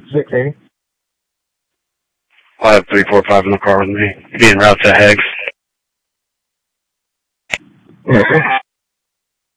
680. I have 345 in the car with me. Being route to Heggs. Okay.